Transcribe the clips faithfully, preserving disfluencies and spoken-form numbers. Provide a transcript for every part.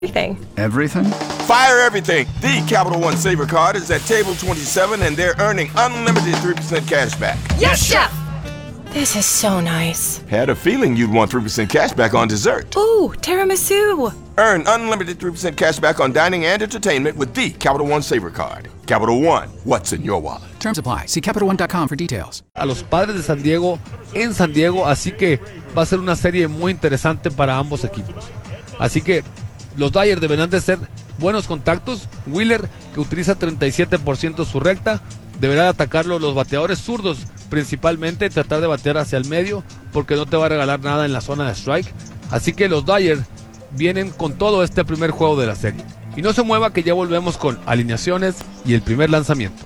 Everything. Everything? Fire everything. The Capital One Saver Card is at table twenty-seven, and they're earning unlimited three percent cash back. Yes, Chef! This is so nice. Had a feeling you'd want three percent cash back on dessert. Ooh, tiramisu. Earn unlimited three percent cash back on dining and entertainment with the Capital One Saver Card. Capital One, what's in your wallet? Terms apply. See Capital One dot com for details. A los Padres de San Diego en San Diego, así que va a ser una serie muy interesante para ambos equipos. Así que los Dodgers deberán de ser buenos contactos. Wheeler, que utiliza treinta y siete por ciento su recta, deberá atacarlo los bateadores zurdos, principalmente tratar de batear hacia el medio, porque no te va a regalar nada en la zona de strike. Así que los Dodgers vienen con todo este primer juego de la serie. Y no se mueva, que ya volvemos con alineaciones y el primer lanzamiento.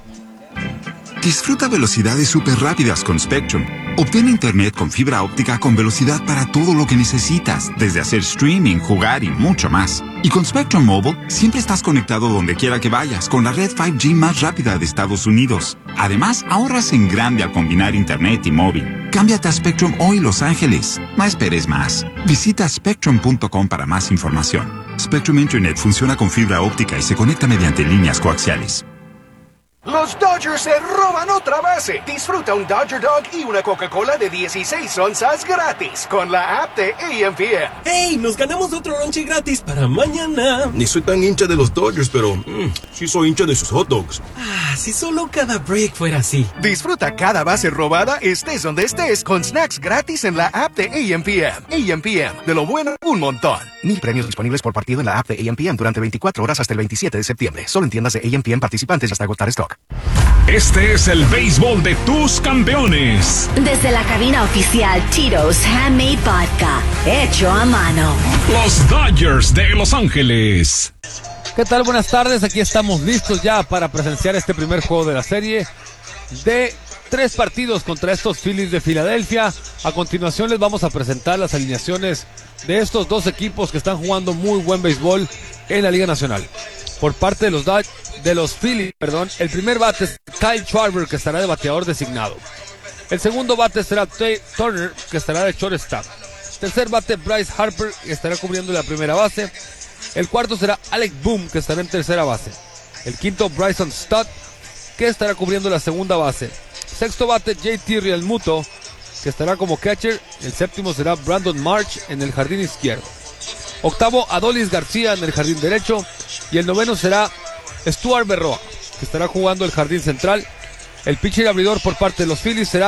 Disfruta velocidades súper rápidas con Spectrum. Obtén internet con fibra óptica con velocidad para todo lo que necesitas, desde hacer streaming, jugar y mucho más. Y con Spectrum Mobile, siempre estás conectado donde quiera que vayas, con la red cinco G más rápida de Estados Unidos. Además, ahorras en grande al combinar internet y móvil. Cámbiate a Spectrum hoy, Los Ángeles. No esperes más. Visita spectrum punto com para más información. Spectrum Internet funciona con fibra óptica y se conecta mediante líneas coaxiales. Los Dodgers se roban otra base. Disfruta un Dodger Dog y una Coca-Cola de dieciséis onzas gratis con la app de A M P M. ¡Hey! Nos ganamos otro lonche gratis para mañana. Ni soy tan hincha de los Dodgers, pero mmm, sí soy hincha de sus hot dogs. Ah, si solo cada break fuera así. Disfruta cada base robada, estés donde estés, con snacks gratis en la app de A M P M. A M P M, de lo bueno, un montón. Mil premios disponibles por partido en la app de A M P M durante veinticuatro horas hasta el veintisiete de septiembre. Solo en tiendas de A M P M participantes hasta agotar stock. Este es el béisbol de tus campeones. Desde la cabina oficial Tito's Handmade Vodka, hecho a mano. Los Dodgers de Los Ángeles. ¿Qué tal? Buenas tardes, aquí estamos listos ya para presenciar este primer juego de la serie de tres partidos contra estos Phillies de Filadelfia. A continuación les vamos a presentar las alineaciones de estos dos equipos que están jugando muy buen béisbol en la Liga Nacional. Por parte de los Dodgers, de los Phillies, perdón, el primer bate es Kyle Schwarber, que estará de bateador designado. El segundo bate será Trey Turner, que estará de shortstop. Tercer bate, Bryce Harper, que estará cubriendo la primera base. El cuarto será Alec Boom, que estará en tercera base. El quinto, Bryson Stott, que estará cubriendo la segunda base. Sexto bate, J T Realmuto, que estará como catcher. El séptimo será Brandon March en el jardín izquierdo. Octavo, Adolis García en el jardín derecho. Y el noveno será Stuart Berroa, que estará jugando el jardín central. El pitcher abridor por parte de los Phillies será